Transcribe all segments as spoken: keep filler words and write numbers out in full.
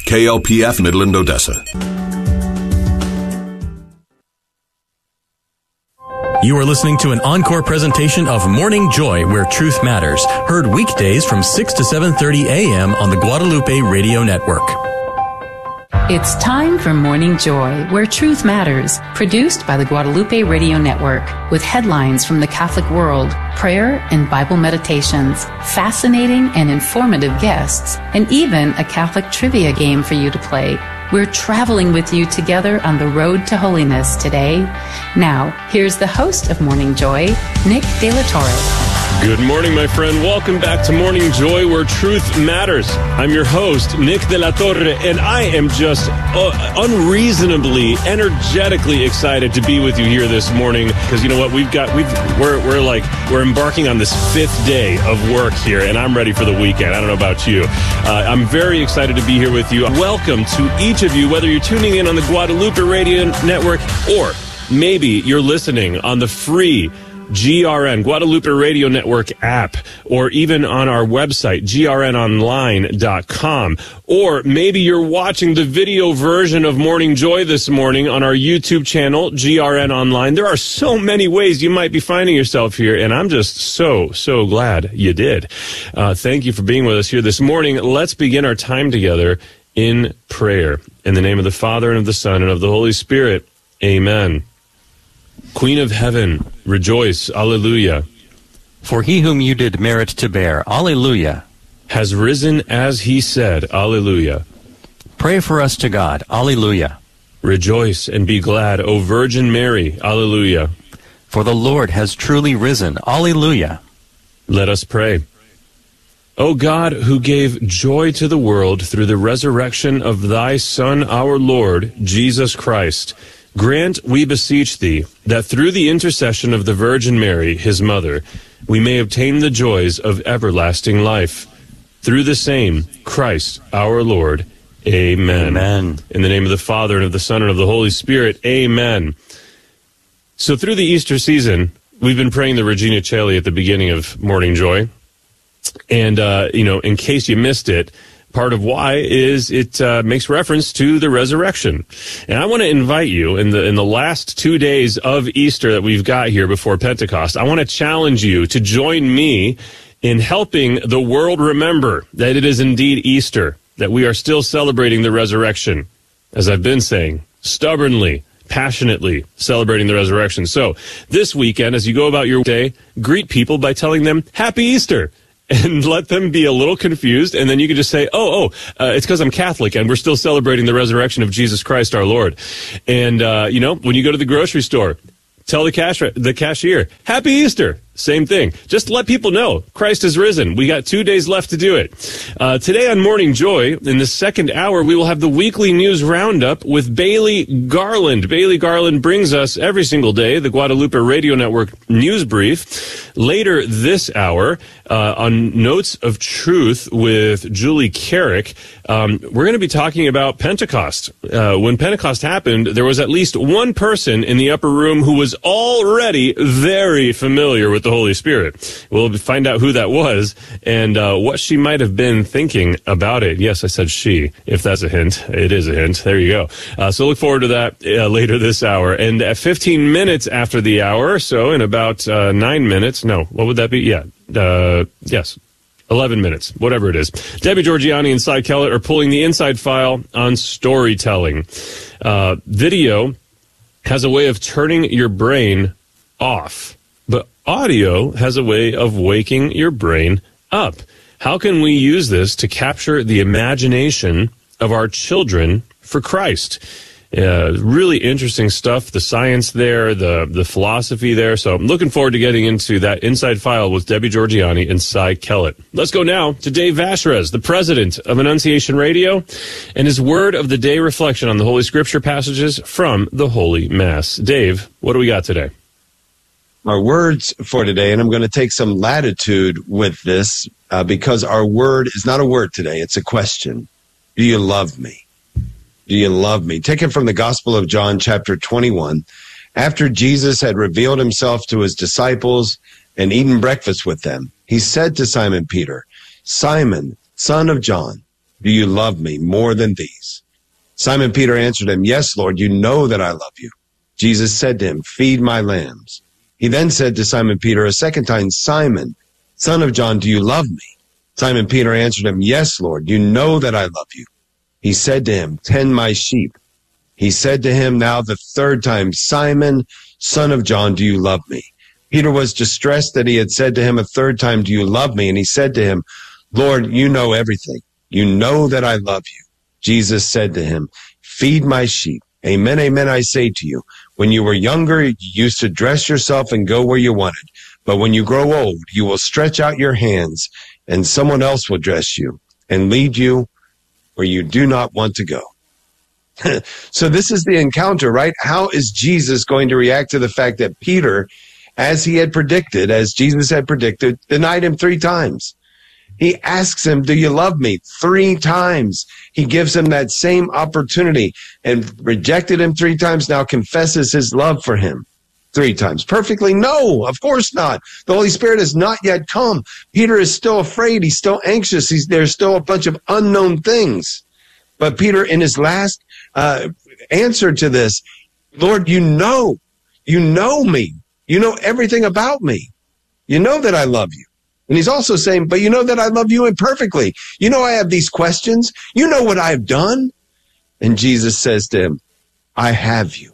K L P F Midland, Odessa. You are listening to an encore presentation of Morning Joy, where truth matters. Heard weekdays from six to seven thirty a.m. on the Guadalupe Radio Network. It's time for Morning Joy, where truth matters. Produced by the Guadalupe Radio Network, with headlines from the Catholic world, prayer and Bible meditations, fascinating and informative guests, and even a Catholic trivia game for you to play. We're traveling with you together on the road to holiness today. Now, here's the host of Morning Joy, Nick De La Torre. Good morning, my friend. Welcome back to Morning Joy, where truth matters. I'm your host, Nick De La Torre, and I am just uh, unreasonably, energetically excited to be with you here this morning. Because you know what, we've got, we've, we're, we're like, we're embarking on this fifth day of work here, and I'm ready for the weekend. I don't know about you. Uh, I'm very excited to be here with you. Welcome to each of you, whether you're tuning in on the Guadalupe Radio Network or maybe you're listening on the free G R N, Guadalupe Radio Network app, or even on our website, G R N online dot com. Or maybe you're watching the video version of Morning Joy this morning on our YouTube channel, G R N Online. There are so many ways you might be finding yourself here, and I'm just so, so glad you did. Uh, thank you for being with us here this morning. Let's begin our time together in prayer. In the name of the Father, and of the Son, and of the Holy Spirit. Amen. Queen of Heaven, rejoice, Alleluia. For he whom you did merit to bear, Alleluia, has risen as he said, Alleluia. Pray for us to God, Alleluia. Rejoice and be glad, O Virgin Mary, Alleluia. For the Lord has truly risen, Alleluia. Let us pray. O God, who gave joy to the world through the resurrection of thy Son, our Lord, Jesus Christ, grant, we beseech thee, that through the intercession of the Virgin Mary, his mother, we may obtain the joys of everlasting life. Through the same Christ our Lord. Amen. Amen. In the name of the Father, and of the Son, and of the Holy Spirit. Amen. So through the Easter season, we've been praying the Regina Coeli at the beginning of Morning Joy. And, uh, you know, in case you missed it, part of why is it uh, makes reference to the resurrection. And I want to invite you in the in the last two days of Easter that we've got here before Pentecost, I want to challenge you to join me in helping the world remember that it is indeed Easter, that we are still celebrating the resurrection, as I've been saying, stubbornly, passionately celebrating the resurrection. So this weekend, as you go about your day, greet people by telling them, Happy Easter! And let them be a little confused, and then you can just say, oh, oh, uh, it's because I'm Catholic, and we're still celebrating the resurrection of Jesus Christ our Lord. And, uh, you know, when you go to the grocery store, tell the cash the cashier, Happy Easter! Same thing. Just let people know Christ is risen. We got two days left to do it. Uh, today on Morning Joy, in the second hour, we will have the weekly news roundup with Bailey Garland. Bailey Garland brings us every single day the Guadalupe Radio Network news brief. Later this hour, uh, on Notes of Truth with Julie Carrick, um, we're going to be talking about Pentecost. Uh, when Pentecost happened, there was at least one person in the upper room who was already very familiar with the Holy Spirit. We'll find out who that was and uh, what she might have been thinking about it. Yes, I said she. If that's a hint, it is a hint. There you go. Uh, so look forward to that uh, later this hour. And at fifteen minutes after the hour, so in about uh, nine minutes, no, what would that be? Yeah, uh, yes. eleven minutes, whatever it is. Debbie Georgianni and Cy Kellett are pulling the inside file on storytelling. Uh, video has a way of turning your brain off, but audio has a way of waking your brain up. How can we use this to capture the imagination of our children for Christ? Uh, really interesting stuff, the science there, the the philosophy there. So I'm looking forward to getting into that inside file with Debbie Georgianni and Cy Kellett. Let's go now to Dave Vashrez, the president of Annunciation Radio, and his word of the day reflection on the Holy Scripture passages from the Holy Mass. Dave, what do we got today? Our words for today, and I'm going to take some latitude with this uh, because our word is not a word today, it's a question. Do you love me? Do you love me? Taken from the Gospel of John, chapter twenty-one. After Jesus had revealed himself to his disciples and eaten breakfast with them, he said to Simon Peter, Simon, son of John, Do you love me more than these? Simon Peter answered him, yes, Lord, you know that I love you. Jesus said to him, feed my lambs. He then said to Simon Peter a second time, Simon, son of John, do you love me? Simon Peter answered him, yes, Lord, you know that I love you. He said to him, tend my sheep. He said to him now the third time, Simon, son of John, do you love me? Peter was distressed that he had said to him a third time, do you love me? And he said to him, Lord, you know everything. You know that I love you. Jesus said to him, feed my sheep. Amen, amen, I say to you, when you were younger, you used to dress yourself and go where you wanted. But when you grow old, you will stretch out your hands and someone else will dress you and lead you where you do not want to go. So this is the encounter, right? How is Jesus going to react to the fact that Peter, as he had predicted, as Jesus had predicted, denied him three times? He asks him, do you love me? Three times. He gives him that same opportunity and rejected him three times, now confesses his love for him three times. Perfectly? No, of course not. The Holy Spirit has not yet come. Peter is still afraid. He's still anxious. He's, there's still a bunch of unknown things. But Peter, in his last uh, answer to this, Lord, you know, you know me. You know everything about me. You know that I love you. And he's also saying, but you know that I love you imperfectly. You know I have these questions. You know what I've done. And Jesus says to him, I have you.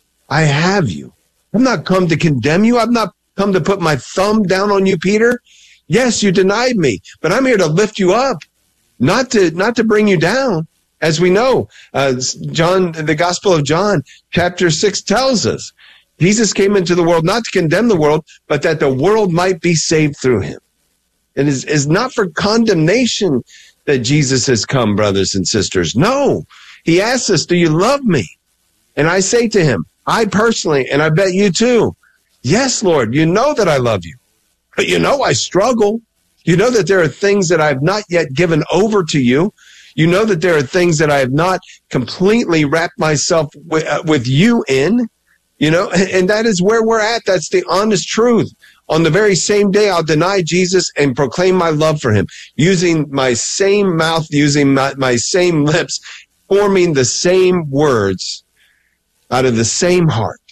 I have you. I've not come to condemn you. I've not come to put my thumb down on you, Peter. Yes, you denied me, but I'm here to lift you up, not to, not to bring you down. As we know, uh, John, the Gospel of John, chapter six tells us, Jesus came into the world not to condemn the world, but that the world might be saved through him. It is, is not for condemnation that Jesus has come, brothers and sisters. No, he asks us, do you love me? And I say to him, I personally, and I bet you too, yes, Lord, you know that I love you. But you know I struggle. You know that there are things that I've not yet given over to you. You know that there are things that I have not completely wrapped myself with, uh, with you in. You know, and, and that is where we're at. That's the honest truth. On the very same day, I'll deny Jesus and proclaim my love for him, using my same mouth, using my, my same lips, forming the same words out of the same heart.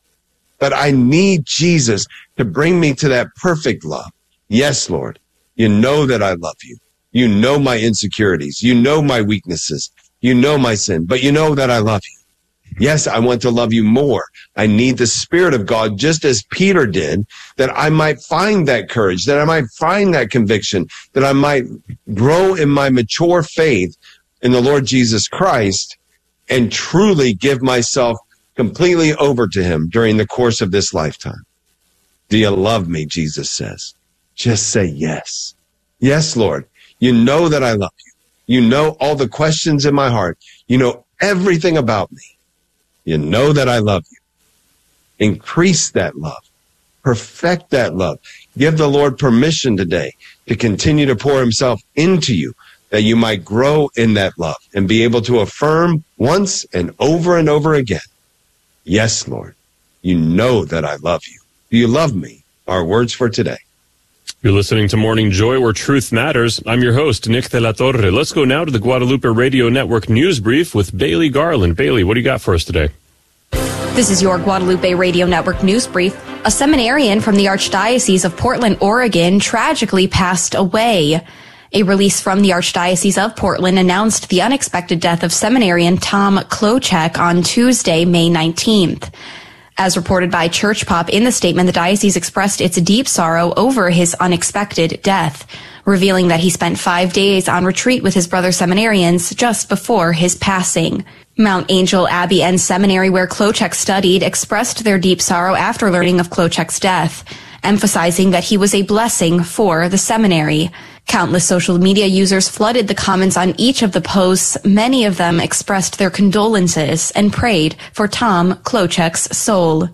But I need Jesus to bring me to that perfect love. Yes, Lord, you know that I love you. You know my insecurities. You know my weaknesses. You know my sin, but you know that I love you. Yes, I want to love you more. I need the Spirit of God, just as Peter did, that I might find that courage, that I might find that conviction, that I might grow in my mature faith in the Lord Jesus Christ and truly give myself completely over to him during the course of this lifetime. Do you love me? Jesus says. Just say yes. Yes, Lord. You know that I love you. You know all the questions in my heart. You know everything about me. You know that I love you. Increase that love. Perfect that love. Give the Lord permission today to continue to pour himself into you, that you might grow in that love and be able to affirm once and over and over again, yes, Lord, you know that I love you. Do you love me? Our words for today. You're listening to Morning Joy, where truth matters. I'm your host, Nick de la Torre. Let's go now to the Guadalupe Radio Network News Brief with Bailey Garland. Bailey, what do you got for us today? This is your Guadalupe Radio Network News Brief. A seminarian from the Archdiocese of Portland, Oregon, tragically passed away. A release from the Archdiocese of Portland announced the unexpected death of seminarian Tom Klochek on Tuesday, May nineteenth. As reported by Church Pop in the statement, the diocese expressed its deep sorrow over his unexpected death, revealing that he spent five days on retreat with his brother seminarians just before his passing. Mount Angel Abbey and Seminary, where Klochek studied, expressed their deep sorrow after learning of Klochek's death, emphasizing that he was a blessing for the seminary. Countless social media users flooded the comments on each of the posts. Many of them expressed their condolences and prayed for Tom Klochek's soul.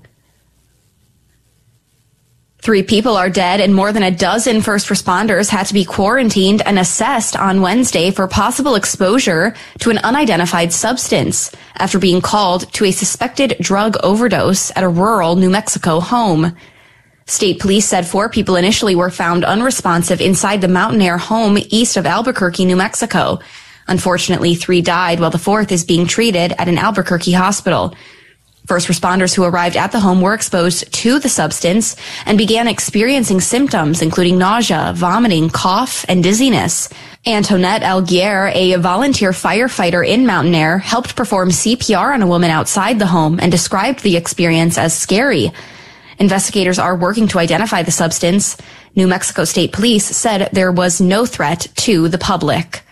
Three people are dead and more than a dozen first responders had to be quarantined and assessed on Wednesday for possible exposure to an unidentified substance after being called to a suspected drug overdose at a rural New Mexico home. State police said four people initially were found unresponsive inside the Mountain Air home east of Albuquerque, New Mexico, Unfortunately, three died while the fourth is being treated at an Albuquerque hospital. First responders who arrived at the home were exposed to the substance and began experiencing symptoms including nausea, vomiting, cough, and dizziness. Antoinette Alguier, a volunteer firefighter in Mountain Air, helped perform C P R on a woman outside the home and described the experience as scary. Investigators are working to identify the substance. New Mexico State Police said there was no threat to the public.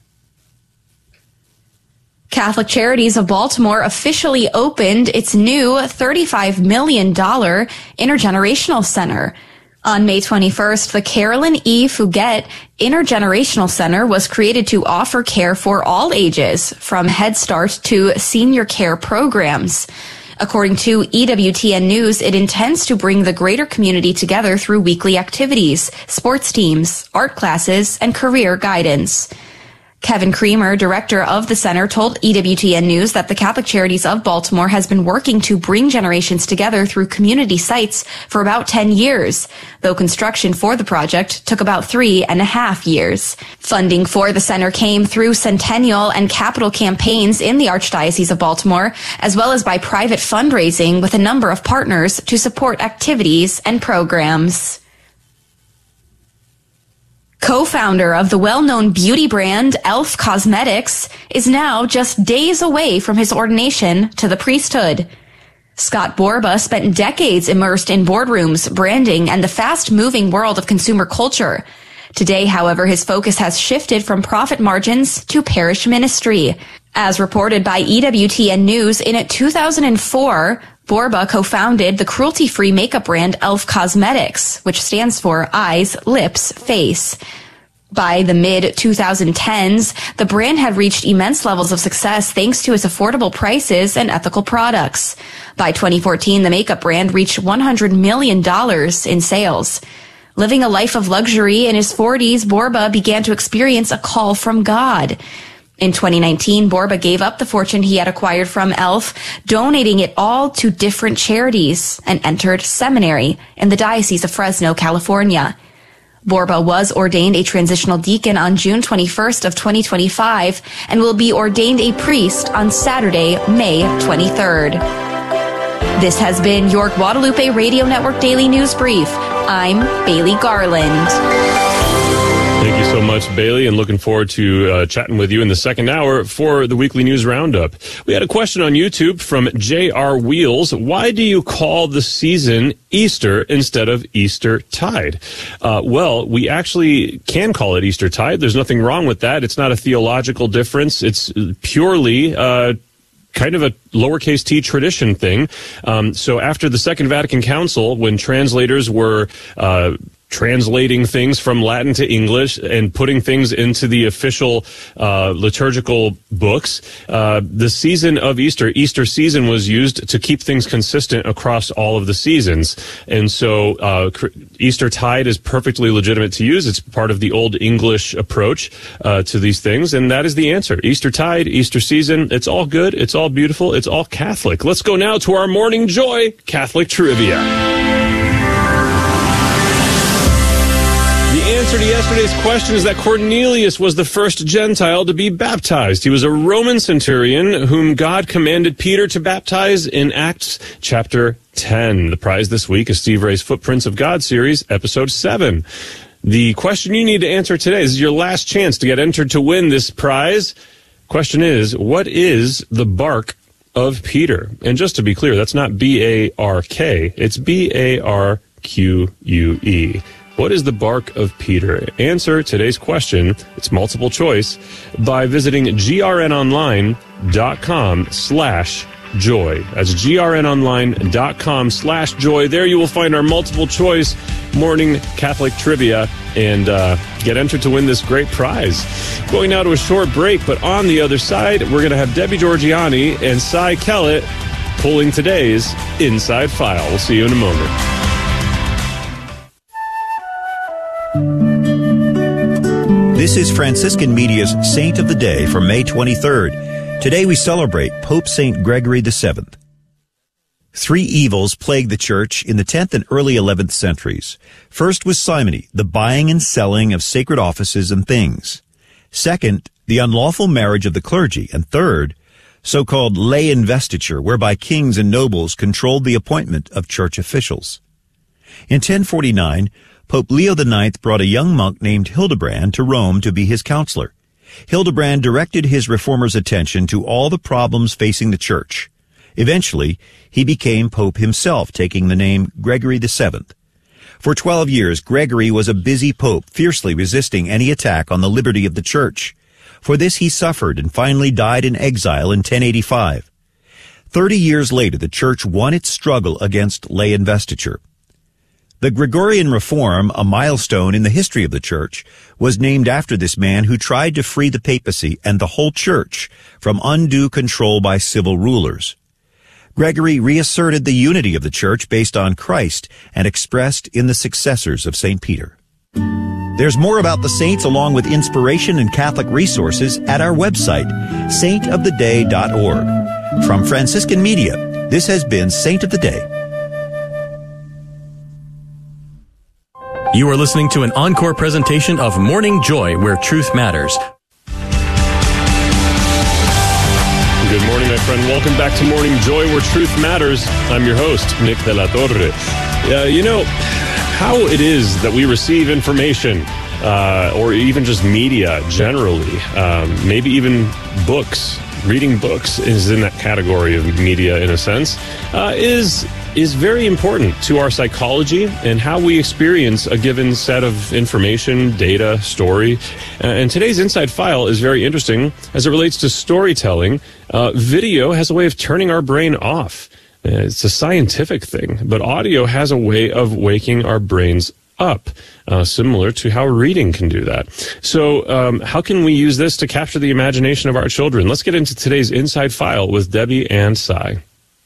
Catholic Charities of Baltimore officially opened its new thirty-five million dollars intergenerational center. On May twenty-first, the Carolyn E. Fugate Intergenerational Center was created to offer care for all ages, from Head Start to senior care programs. According to E W T N News, it intends to bring the greater community together through weekly activities, sports teams, art classes, and career guidance. Kevin Creamer, director of the center, told E W T N News that the Catholic Charities of Baltimore has been working to bring generations together through community sites for about ten years, though construction for the project took about three and a half years. Funding for the center came through Centennial and Capital campaigns in the Archdiocese of Baltimore, as well as by private fundraising with a number of partners to support activities and programs. Co-founder of the well-known beauty brand e l f Cosmetics is now just days away from his ordination to the priesthood. Scott Borba spent decades immersed in boardrooms, branding, and the fast-moving world of consumer culture. Today, however, his focus has shifted from profit margins to parish ministry. As reported by E W T N News, in two thousand four, Borba co-founded the cruelty-free makeup brand e l f Cosmetics, which stands for Eyes, Lips, Face. By the mid twenty tens, the brand had reached immense levels of success thanks to its affordable prices and ethical products. By twenty fourteen, the makeup brand reached one hundred million dollars in sales. Living a life of luxury in his forties, Borba began to experience a call from God. In twenty nineteen, Borba gave up the fortune he had acquired from e l f, donating it all to different charities, and entered seminary in the Diocese of Fresno, California. Borba was ordained a transitional deacon on June twenty-first of twenty twenty-five and will be ordained a priest on Saturday, May twenty-third. This has been your Guadalupe Radio Network Daily News Brief. I'm Bailey Garland. Thank you so much, Bailey, and looking forward to uh, chatting with you in the second hour for the weekly news roundup. We had a question on YouTube from J R Wheels. Why do you call the season Easter instead of Eastertide? Uh, well, we actually can call it Eastertide. There's nothing wrong with that. It's not a theological difference. It's purely uh kind of a lowercase t tradition thing. Um, so after the Second Vatican Council, when translators were uh, translating things from Latin to English and putting things into the official uh, liturgical books, uh, the season of Easter, Easter season, was used to keep things consistent across all of the seasons. And so uh, Eastertide is perfectly legitimate to use. It's part of the Old English approach uh, to these things, and that is the answer. Eastertide, Easter season, it's all good, it's all beautiful, it's all Catholic. Let's go now to our Morning Joy Catholic Trivia. The answer to yesterday's question is that Cornelius was the first Gentile to be baptized. He was a Roman centurion whom God commanded Peter to baptize in Acts chapter ten. The prize this week is Steve Ray's Footprints of God series, episode seven. The question you need to answer today, this is your last chance to get entered to win this prize. Question is, what is the bark of Peter? And just to be clear, that's not B A R K, it's B A R Q U E. What is the bark of Peter? Answer today's question, it's multiple choice, by visiting grnonline.com slash joy. That's grnonline.com slash joy. There you will find our multiple choice morning Catholic trivia and uh, get entered to win this great prize. Going now to a short break, but on the other side, we're going to have Debbie Georgiani and Cy Kellett pulling today's Inside File. We'll see you in a moment. This is Franciscan Media's Saint of the Day for May twenty-third. Today we celebrate Pope Saint Gregory the seventh. Three evils plagued the Church in the tenth and early eleventh centuries. First was simony, the buying and selling of sacred offices and things. Second, the the unlawful marriage of the clergy, and third, so-called lay investiture, whereby kings and nobles controlled the appointment of church officials. In ten forty-nine, Pope Leo the Ninth brought a young monk named Hildebrand to Rome to be his counselor. Hildebrand directed his reformer's attention to all the problems facing the church. Eventually, he became Pope himself, taking the name Gregory the Seventh. For twelve years, Gregory was a busy pope, fiercely resisting any attack on the liberty of the church. For this he suffered and finally died in exile in ten eighty-five. Thirty years later, the church won its struggle against lay investiture. The Gregorian Reform, a milestone in the history of the church, was named after this man who tried to free the papacy and the whole church from undue control by civil rulers. Gregory reasserted the unity of the church based on Christ and expressed in the successors of Saint Peter. There's more about the saints along with inspiration and Catholic resources at our website, saint of the day dot org. From Franciscan Media, this has been Saint of the Day. You are listening to an encore presentation of Morning Joy, where truth matters. Good morning, my friend. Welcome back to Morning Joy, where truth matters. I'm your host, Nick de la Torre. Uh, you know, how it is that we receive information, uh, or even just media generally, um, maybe even books, reading books is in that category of media in a sense, uh, is is very important to our psychology and how we experience a given set of information, data, story. Uh, and today's Inside File is very interesting as it relates to storytelling. Uh, video has a way of turning our brain off. Uh, it's a scientific thing, but audio has a way of waking our brains up, uh, similar to how reading can do that. So um, how can we use this to capture the imagination of our children? Let's get into today's Inside File with Debbie and Cy.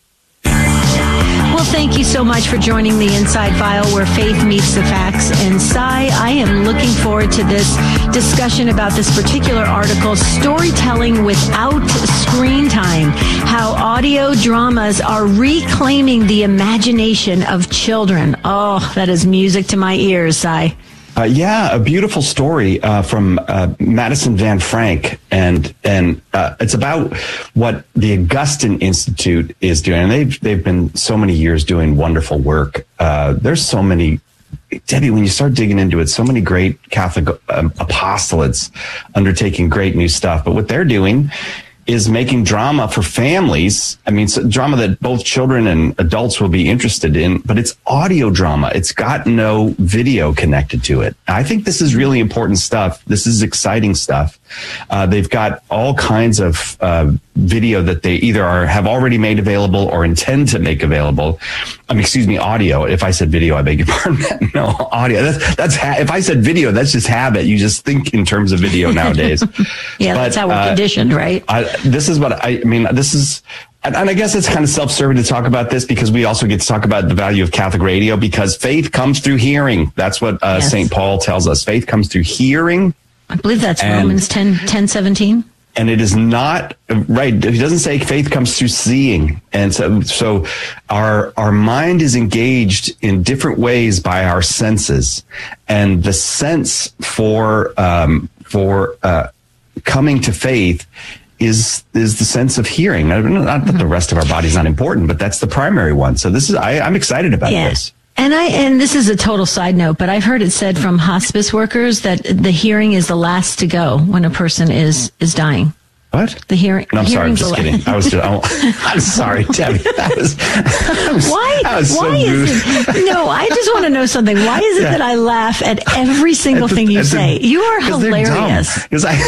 Well, thank you so much for joining the Inside File, where faith meets the facts. And Cy, I am looking forward to this discussion about this particular article, Storytelling Without Screen Time, how audio dramas are reclaiming the imagination of children. Oh, that is music to my ears, Cy. Uh, yeah, a beautiful story uh, from uh, Madison Van Frank, and and uh, it's about what the Augustine Institute is doing. And they've they've been so many years doing wonderful work. Uh, there's so many, Debbie, when you start digging into it, so many great Catholic um, apostolates undertaking great new stuff. But what they're doing is making drama for families. I mean, so drama that both children and adults will be interested in, but it's audio drama. It's got no video connected to it. I think this is really important stuff. This is exciting stuff. Uh, they've got all kinds of uh, video that they either are have already made available or intend to make available. I mean, excuse me, audio. If I said video, I beg your pardon. No, audio. That's that's ha- if I said video, that's just habit. You just think in terms of video nowadays. Yeah, but, that's how we're uh, conditioned, right? I, this is what I, I mean. This is. And I guess it's kind of self-serving to talk about this because we also get to talk about the value of Catholic radio, because faith comes through hearing. That's what uh, yes. Saint Paul tells us. Faith comes through hearing. I believe that's and, Romans ten, ten, seventeen. And it is not right. He doesn't say faith comes through seeing. And so, so our, our mind is engaged in different ways by our senses, and the sense for, um, for, uh, coming to faith is is the sense of hearing. Not that the rest of our body is not important, but that's the primary one. So this is I, I'm excited about yeah. this. And I and this is a total side note, but I've heard it said from hospice workers that the hearing is the last to go when a person is is dying. What? The hearing. No, I'm sorry. I'm just kidding. I was. Just, I'm sorry, Debbie. That was. That was why? That was why so is it? No, I just want to know something. Why is it yeah. that I laugh at every single the, thing you say? The, you are hilarious. Because I.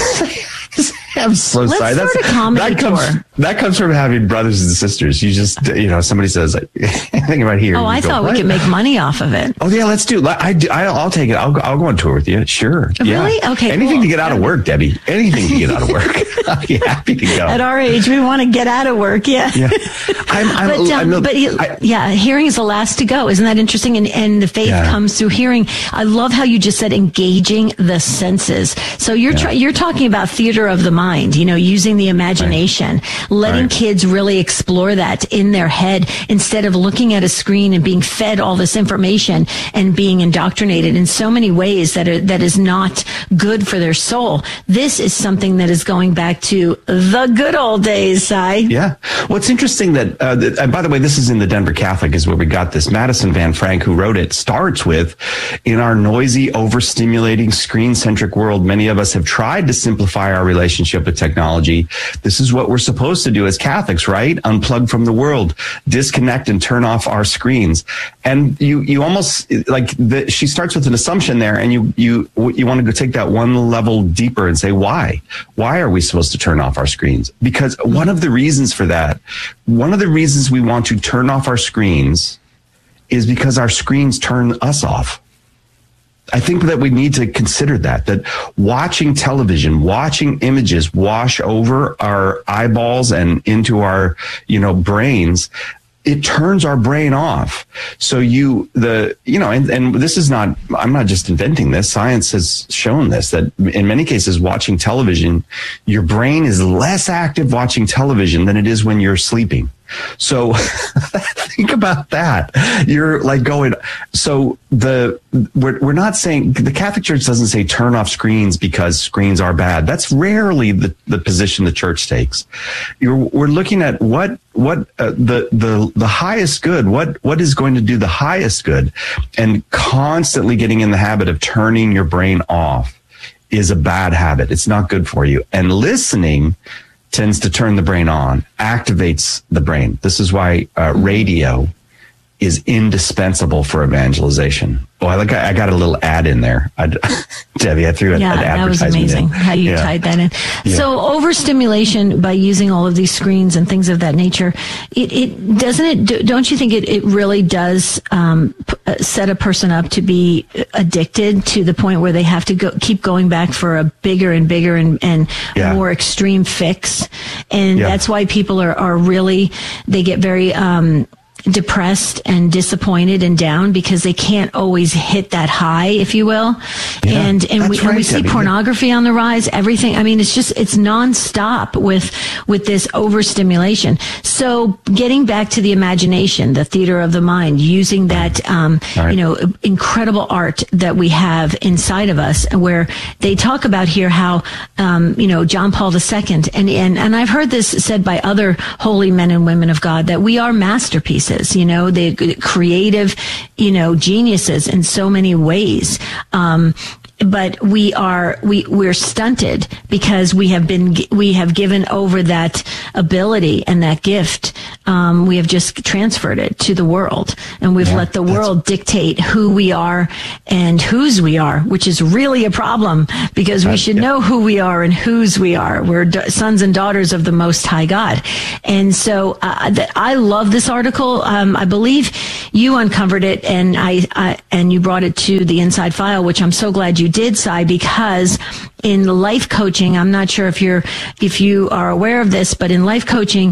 I'm so Let's sorry. That's, that comes. Tour. That comes from having brothers and sisters. You just, you know, somebody says, "Think about here." Oh, I go, thought what? we could make money off of it. Oh yeah, let's do. I, I, I'll take it. I'll, I'll go on tour with you. Sure. Really? Yeah. Okay. Anything cool. to get out of work, Debbie. Anything to get out of work. I'll be happy to go. At our age, we want to get out of work. Yeah. Yeah. I'm, I'm, but um, I'm, but I, yeah, hearing is the last to go. Isn't that interesting? And and the faith yeah. comes through hearing. I love how you just said engaging the senses. So you're yeah. try, you're talking about theater of the mind. You know, using the imagination. Right. letting Right. kids really explore that in their head instead of looking at a screen and being fed all this information and being indoctrinated in so many ways that are, that is not good for their soul. This is something that is going back to the good old days, Si. Yeah. Well, it's interesting that, uh, that and by the way, this is in the Denver Catholic is where we got this. Madison Van Frank, who wrote it, starts with, in our noisy, overstimulating, screen-centric world, many of us have tried to simplify our relationship with technology. This is what we're supposed to do as Catholics, right? Unplug from the world, disconnect and turn off our screens. And you, you almost, like, the, she starts with an assumption there, and you, you, you want to go take that one level deeper and say, why? Why are we supposed to turn off our screens? Because one of the reasons for that, one of the reasons we want to turn off our screens is because our screens turn us off. I think that we need to consider that, that watching television, watching images wash over our eyeballs and into our, you know, brains, it turns our brain off. So you, the, you know, and, and this is not, I'm not just inventing this. Science has shown this, that in many cases, watching television, your brain is less active watching television than it is when you're sleeping. So think about that. You're like going, so the, we're, we're not saying, the Catholic Church doesn't say turn off screens because screens are bad. That's rarely the, the position the church takes. You're, we're looking at what, what, uh, the, the, the highest good, what, what is going to do the highest good, and constantly getting in the habit of turning your brain off is a bad habit. It's not good for you. And listening tends to turn the brain on, activates the brain. This is why uh, radio is indispensable for evangelization. Oh, I like. I got a little ad in there. I, Debbie, I threw an, yeah, an that was advertisement amazing in. how you Yeah. tied that in. Yeah. So overstimulation by using all of these screens and things of that nature, it, it doesn't it, don't you think it, it really does um, p- set a person up to be addicted to the point where they have to go, keep going back for a bigger and bigger and, and Yeah. more extreme fix. And Yeah. that's why people are, are really, they get very, um, depressed and disappointed and down because they can't always hit that high, if you will. Yeah, and and we that's and we right, see Debbie. pornography on the rise, everything. I mean, it's just, it's nonstop with, with this overstimulation. So getting back to the imagination, the theater of the mind, using that, um, Right. you know, incredible art that we have inside of us, where they talk about here how, um, you know, John Paul the Second, and, and, and I've heard this said by other holy men and women of God, that we are masterpieces. You know, the creative, you know, geniuses in so many ways. Um, but we are, we, we're stunted because we have been, we have given over that ability and that gift. Um, we have just transferred it to the world, and we've Yeah, let the that's- world dictate who we are and whose we are, which is really a problem because we That- should yeah. know who we are and whose we are. We're d- sons and daughters of the Most High God. And so uh, th- I love this article. Um, I believe you uncovered it, and I, I and you brought it to the Inside File, which I'm so glad you did, Si, because in life coaching, I'm not sure if you're if you are aware of this, but in life coaching,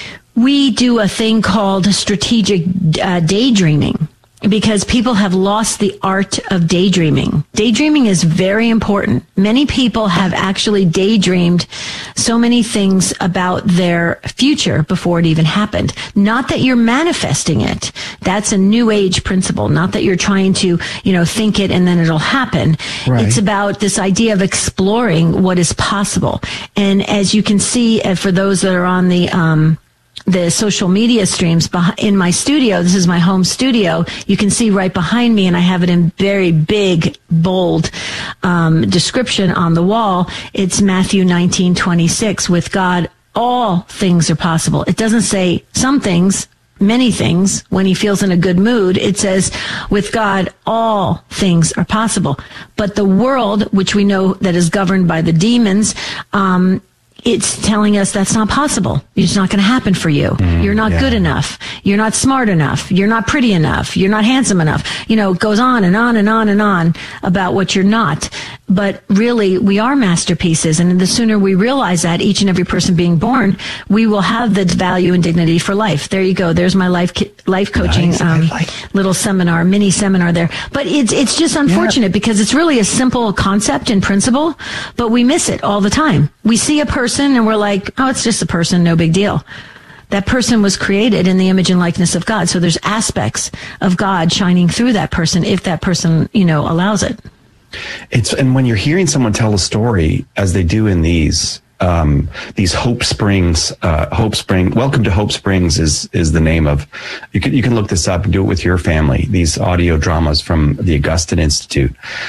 we do a thing called strategic uh, daydreaming, because people have lost the art of daydreaming. Daydreaming is very important. Many people have actually daydreamed so many things about their future before it even happened. Not that you're manifesting it. That's a new age principle. Not that you're trying to, you know, think it and then it'll happen. Right. It's about this idea of exploring what is possible. And as you can see, uh, for those that are on the, um, the social media streams beh- in my studio. This is my home studio. You can see right behind me, and I have it in very big, bold um, description on the wall. It's Matthew nineteen twenty-six. With God, all things are possible. It doesn't say some things, many things. When he feels in a good mood, it says, with God, all things are possible. But the world, which we know that is governed by the demons, um, it's telling us that's not possible. It's not going to happen for you. Mm, You're not yeah. good enough. You're not smart enough. You're not pretty enough. You're not handsome enough. You know, it goes on and on and on and on about what you're not. But really, we are masterpieces. And the sooner we realize that, each and every person being born, we will have the value and dignity for life. There you go. There's my life life coaching nice. um, like little seminar, mini seminar there. But it's it's just unfortunate yeah. because it's really a simple concept and principle, but we miss it all the time. We see a person and we're like, oh, it's just a person, no big deal. That person was created in the image and likeness of God. So there's aspects of God shining through that person if that person, you know, allows it. It's, and when you're hearing someone tell a story, as they do in these, um, these Hope Springs, uh, Hope Spring, Welcome to Hope Springs is, is the name of, you can, you can look this up and do it with your family, these audio dramas from the Augustine Institute.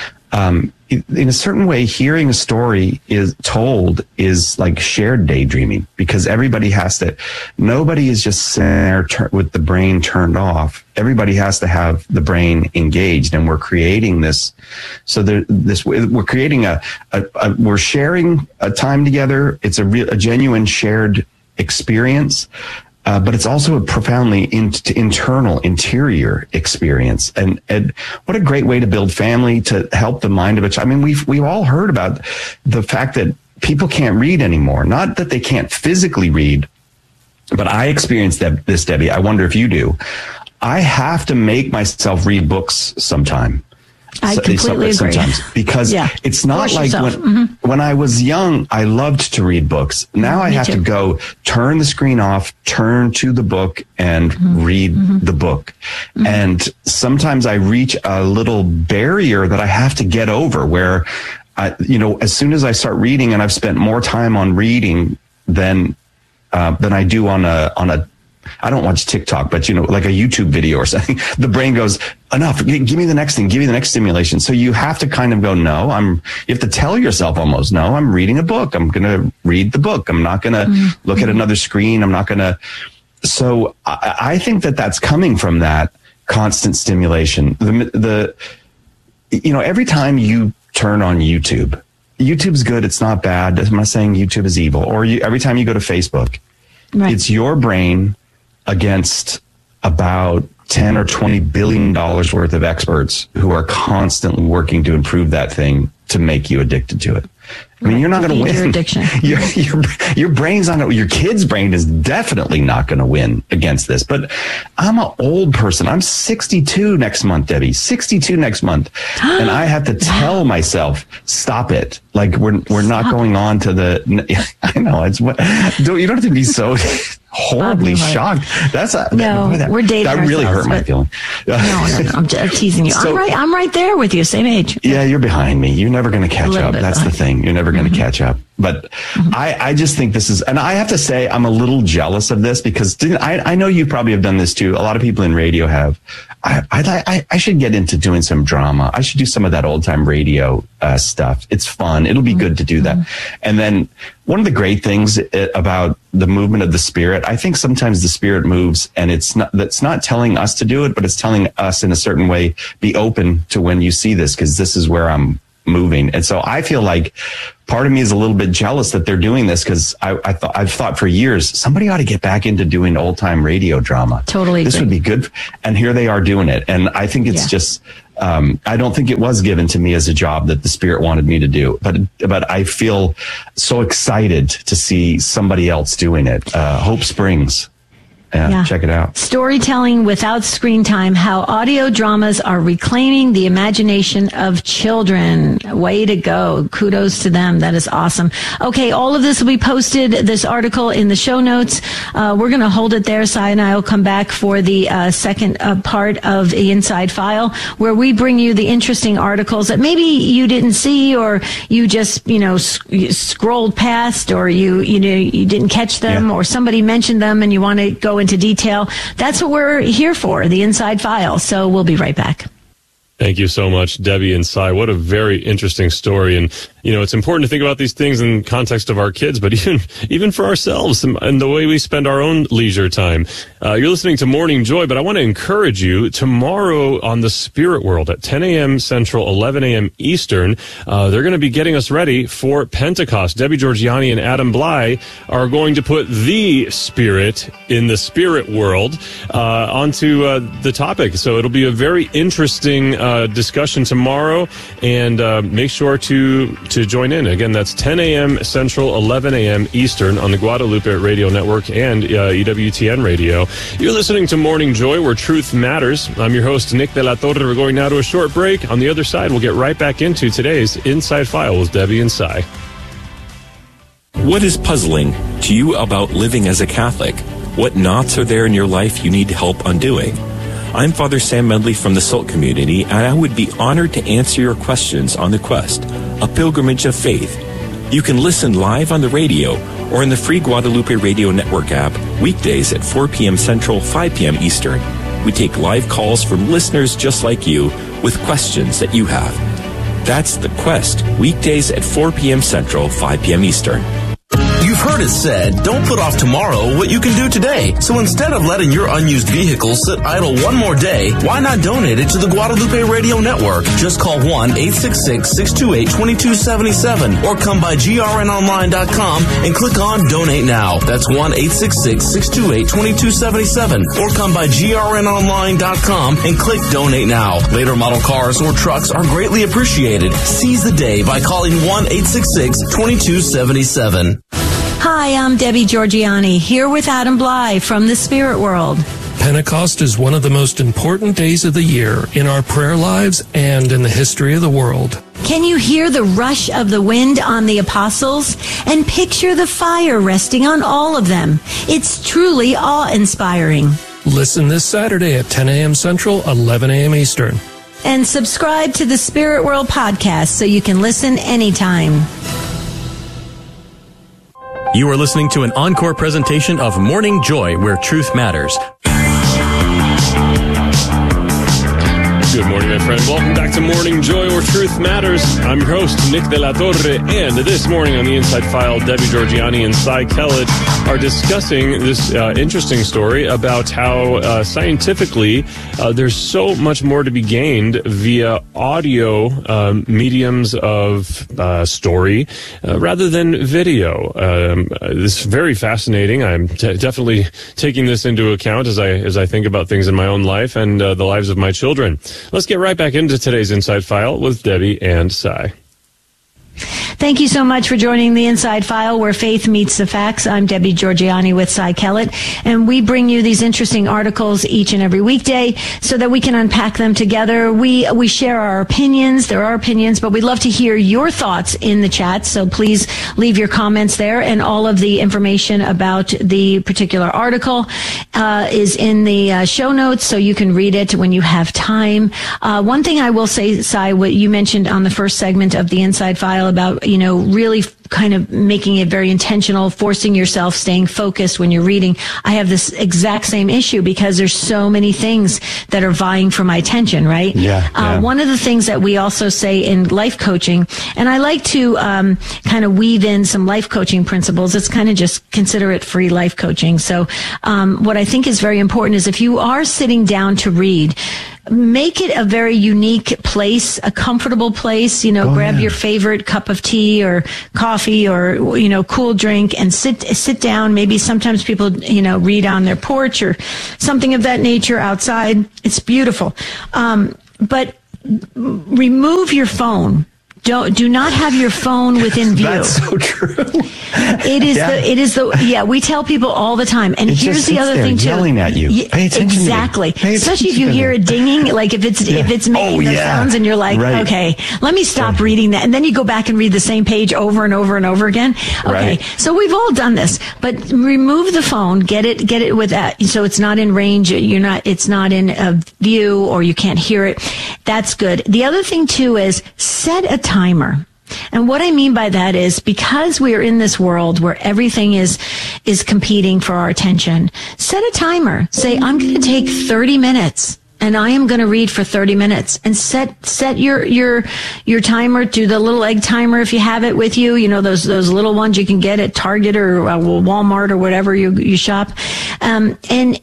Um, in a certain way, hearing a story is told is like shared daydreaming, because everybody has to, nobody is just sitting there tur- with the brain turned off. Everybody has to have the brain engaged, and we're creating this. So there, this, we're creating a, a, a, we're sharing a time together. It's a real, a genuine shared experience. Uh, but it's also a profoundly in, internal, interior experience. And, and what a great way to build family, to help the mind of a child. I mean, we've, we've all heard about the fact that people can't read anymore. Not that they can't physically read, but I experienced that, this, Debbie. I wonder if you do. I have to make myself read books sometime. I completely so, agree. Sometimes, because yeah. it's not Force like yourself. when, mm-hmm. when I was young, I loved to read books. Now I Me have too. to go turn the screen off, turn to the book, and mm-hmm. read mm-hmm. the book. Mm-hmm. And sometimes I reach a little barrier that I have to get over, where, I, you know, as soon as I start reading, and I've spent more time on reading than uh, than I do on a on a I don't watch TikTok, but, you know, like a YouTube video or something, the brain goes, enough, G- give me the next thing, give me the next stimulation. So you have to kind of go, no, I'm, you have to tell yourself almost, no, I'm reading a book. I'm going to read the book. I'm not going to mm-hmm. look at another screen. I'm not going to. So I, I think that that's coming from that constant stimulation. The, the, you know, every time you turn on YouTube, YouTube's good. It's not bad. I'm not saying YouTube is evil. Or you, every time you go to Facebook, right. It's your brain against about ten or twenty billion dollars worth of experts who are constantly working to improve that thing to make you addicted to it. I mean, you're not going to win. Your addiction. your, your, your brain's not going to, your kid's brain is definitely not going to win against this. But I'm an old person. I'm sixty-two next month, Debbie, sixty-two next month. And I have to tell myself, stop it. Like we're, we're not Stop. going on to the, I know it's what, don't, you don't have to be so horribly shocked. That's a, no, that, we're dating That really ourselves, hurt my but- feeling. No, no, no, I'm just teasing you. So- I'm right. I'm right there with you. Same age. Yeah, you're behind me. You're never going to catch little up. bit That's the behind. thing. You're never going to Mm-hmm. catch up. But Mm-hmm. I, I just think this is, and I have to say, I'm a little jealous of this because didn't, I, I know you probably have done this too. A lot of people in radio have. I, I, I should get into doing some drama. I should do some of that old time radio uh, stuff. It's fun. It'll be mm-hmm. good to do that. And then one of the great things about the movement of the Spirit, I think sometimes the Spirit moves and it's not, that's not telling us to do it, but it's telling us in a certain way, be open to when you see this, because this is where I'm moving. And so I feel like part of me is a little bit jealous that they're doing this, because I, I thought I've thought for years somebody ought to get back into doing old time radio drama. Totally this agree. would be good. And here they are doing it. And I think it's Yeah. just um, I don't think it was given to me as a job that the Spirit wanted me to do. But but I feel so excited to see somebody else doing it. Uh, Hope Springs. Yeah, Yeah. Check it out. Storytelling without screen time, how audio dramas are reclaiming the imagination of children. Way to go. Kudos to them. That is awesome. Okay, all of this will be posted, this article in the show notes. Uh, we're going to hold it there. Cy and I will come back for the uh, second uh, part of the Inside File, where we bring you the interesting articles that maybe you didn't see, or you just, you know, sc- you scrolled past, or you, you know, you didn't catch them, Yeah. or somebody mentioned them and you want to go into detail. That's what we're here for, the Inside File. So we'll be right back. Thank you so much, Debbie and Cy. What a very interesting story. And you know, it's important to think about these things in context of our kids, but even even for ourselves and the way we spend our own leisure time. Uh, you're listening to Morning Joy, but I want to encourage you tomorrow on the Spirit World at ten a.m. Central, eleven a.m. Eastern. Uh, they're going to be getting us ready for Pentecost. Debbie Georgianni and Adam Bly are going to put the Spirit in the spirit world uh, onto uh, the topic. So it'll be a very interesting uh, discussion tomorrow, and uh, make sure to to join in. Again, that's ten a.m. Central, eleven a.m. Eastern on the Guadalupe Radio Network and uh, E W T N Radio. You're listening to Morning Joy, where truth matters. I'm your host, Nick De La Torre. We're going now to a short break. On the other side, we'll get right back into today's Inside File with Debbie and Cy. What is puzzling to you about living as a Catholic? What knots are there in your life you need help undoing? I'm Father Sam Medley from the Salt Community, and I would be honored to answer your questions on The Quest, a pilgrimage of faith. You can listen live on the radio or in the free Guadalupe Radio Network app weekdays at four p.m. Central, five p.m. Eastern. We take live calls from listeners just like you with questions that you have. That's The Quest, weekdays at four p.m. Central, five p.m. Eastern. You've heard it said, don't put off tomorrow what you can do today. So instead of letting your unused vehicle sit idle one more day, why not donate it to the Guadalupe Radio Network? Just call one eight six six, six two eight, two two seven seven or come by G R N online dot com and click on Donate Now. That's one eight six six, six two eight, two two seven seven or come by G R N online dot com and click Donate Now. Later model cars or trucks are greatly appreciated. Seize the day by calling one eight six six, two two seven seven. Hi, I'm Debbie Georgianni, here with Adam Bly from the Spirit World. Pentecost is one of the most important days of the year in our prayer lives and in the history of the world. Can you hear the rush of the wind on the apostles? And picture the fire resting on all of them. It's truly awe-inspiring. Listen this Saturday at ten a.m. Central, eleven a.m. Eastern. And subscribe to the Spirit World podcast so you can listen anytime. You are listening to an encore presentation of Morning Joy, where truth matters. Good morning, my friend. Welcome back to Morning Joy, where truth matters. I'm your host, Nick De La Torre, and this morning on the Inside File, Debbie Georgianni and Cy Kellett are discussing this uh, interesting story about how uh, scientifically uh, there's so much more to be gained via audio um, mediums of uh, story uh, rather than video. Um, this is very fascinating. I'm t- definitely taking this into account as I as I think about things in my own life and uh, the lives of my children. Let's get right back into today's Inside File with Debbie and Cy. Thank you so much for joining the Inside File, where faith meets the facts. I'm Debbie Georgianni with Cy Kellett, and we bring you these interesting articles each and every weekday so that we can unpack them together. We we share our opinions. There are opinions, but we'd love to hear your thoughts in the chat, so please leave your comments there, and all of the information about the particular article uh, is in the uh, show notes, so you can read it when you have time. Uh, one thing I will say, Cy, what you mentioned on the first segment of the Inside File about, you know, really kind of making it very intentional, forcing yourself, staying focused when you're reading. I have this exact same issue because there's so many things that are vying for my attention, right? Yeah. Uh, yeah. One of the things that we also say in life coaching, and I like to um, kind of weave in some life coaching principles. It's kind of just consider it free life coaching. So um, what I think is very important is if you are sitting down to read, make it a very unique place, a comfortable place. You know, oh, grab yeah. your favorite cup of tea or coffee or, you know, cool drink and sit, sit down. Maybe sometimes people, you know, read on their porch or something of that nature outside. It's beautiful. Um, but remove your phone. Don't, do not have your phone within view. That's so true. It is yeah. the, it is the, yeah, we tell people all the time. And it here's just the other there thing too. Yelling at you. Yeah, Pay attention exactly. to me. Pay Especially if you attention hear to it dinging, like if it's, yeah. if it's making oh, those yeah. sounds and you're like, right. okay, let me stop reading that. And then you go back and read the same page over and over and over again. Okay. Right. So we've all done this, but remove the phone, get it, get it with that. So it's not in range. You're not, it's not in a view or you can't hear it. That's good. The other thing too is set a timer. And what I mean by that is because we are in this world where everything is is competing for our attention, set a timer. Say, I'm going to take thirty minutes and I am going to read for thirty minutes, and set, set your, your, your timer to the little egg timer if you have it with you. You know, those, those little ones you can get at Target or uh, Walmart or whatever you, you shop. Um, and,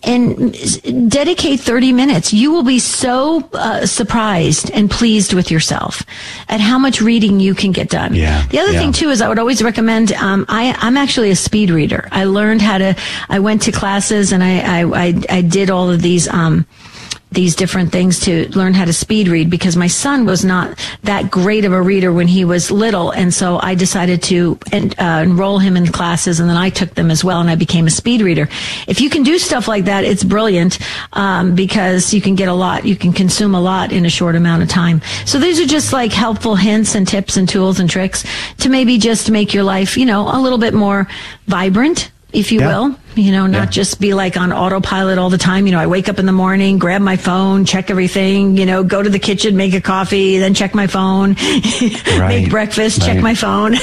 and dedicate thirty minutes. You will be so uh, surprised and pleased with yourself at how much reading you can get done. Yeah. The other yeah. thing too is I would always recommend, um, I, I'm actually a speed reader. I learned how to, I went to classes and I, I, I, I did all of these, um, these different things to learn how to speed read because my son was not that great of a reader when he was little. And so I decided to en- uh, enroll him in classes, and then I took them as well, and I became a speed reader. If you can do stuff like that, it's brilliant, um, because you can get a lot, you can consume a lot in a short amount of time. So these are just like helpful hints and tips and tools and tricks to maybe just make your life, you know, a little bit more vibrant, if you yeah. will, you know, not yeah. just be like on autopilot all the time. You know, I wake up in the morning, grab my phone, check everything, you know, go to the kitchen, make a coffee, then check my phone, right. make breakfast, right. check my phone.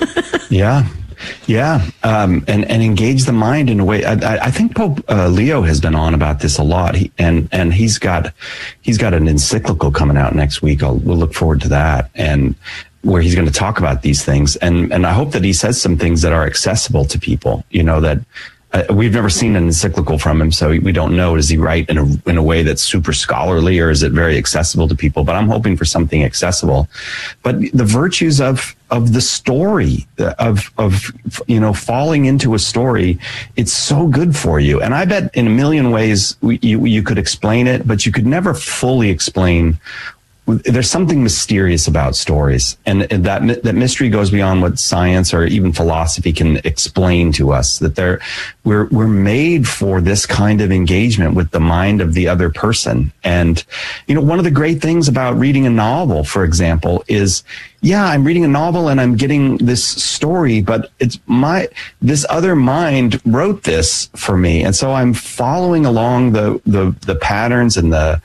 yeah. Yeah. Um, and, and engage the mind in a way. I, I think Pope uh, Leo has been on about this a lot. He, and, and he's got, he's got an encyclical coming out next week. I'll, we'll look forward to that. And, where he's going to talk about these things. And, and I hope that he says some things that are accessible to people, you know, that uh, we've never seen an encyclical from him. So we don't know, does he write in a, in a way that's super scholarly, or is it very accessible to people? But I'm hoping for something accessible. But the virtues of, of the story, of, of, you know, falling into a story, it's so good for you. And I bet in a million ways we, you, you could explain it, but you could never fully explain. There's something mysterious about stories, and that that mystery goes beyond what science or even philosophy can explain to us. That they're we're we're made for this kind of engagement with the mind of the other person. And you know, one of the great things about reading a novel, for example, is yeah, I'm reading a novel and I'm getting this story, but it's my this other mind wrote this for me, and so I'm following along the the the patterns and the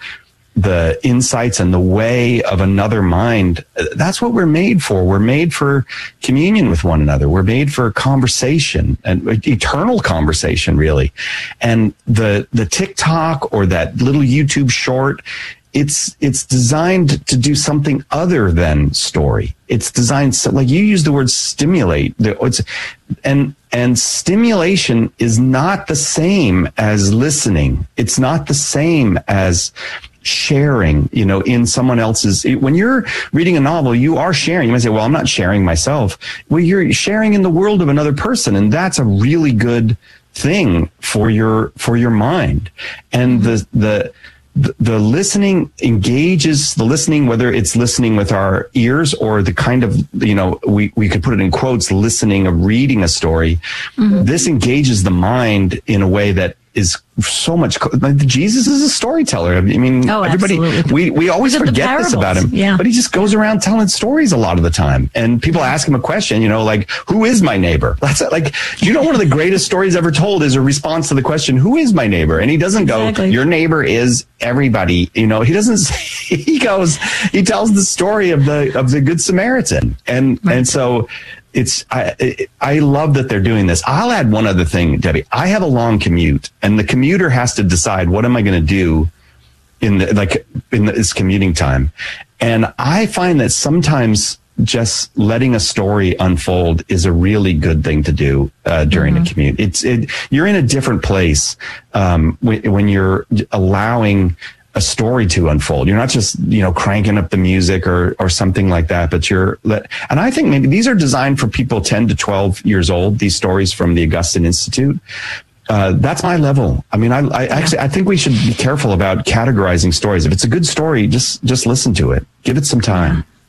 the insights and the way of another mind. That's what we're made for. We're made for communion with one another. We're made for conversation, and eternal conversation, really. And the, the TikTok or that little YouTube short, it's, it's designed to do something other than story. It's designed, so, like you use the word stimulate. It's, and, and stimulation is not the same as listening. It's not the same as sharing, you know, in someone else's. When you're reading a novel, you are sharing. You might say, well, I'm not sharing myself. Well, you're sharing in the world of another person. And that's a really good thing for your, for your mind. And the, the, the, the listening engages the listening, whether it's listening with our ears or the kind of, you know, we, we could put it in quotes, listening of reading a story. Mm-hmm. This engages the mind in a way that is so much. Jesus is a storyteller. I mean, oh, everybody, absolutely. we, we always forget this about him, yeah. but he just goes around telling stories a lot of the time. And people ask him a question, you know, like, who is my neighbor? That's like, you know, one of the greatest stories ever told is a response to the question, who is my neighbor? And he doesn't go, exactly. Your neighbor is everybody. You know, he doesn't say, he goes, he tells the story of the, of the Good Samaritan. And, right. and so, It's, I, I love that they're doing this. I'll add one other thing, Debbie. I have a long commute, and the commuter has to decide, what am I going to do in the, like, in the, this commuting time? And I find that sometimes just letting a story unfold is a really good thing to do, uh, during mm-hmm. a commute. It's, it, you're in a different place, um, when, when you're allowing a story to unfold. You're not just, you know, cranking up the music or, or something like that, but you're, and I think maybe these are designed for people ten to twelve years old, these stories from the Augustine Institute. Uh, that's my level. I mean, I, I actually, I think we should be careful about categorizing stories. If it's a good story, just, just listen to it. Give it some time. Yeah.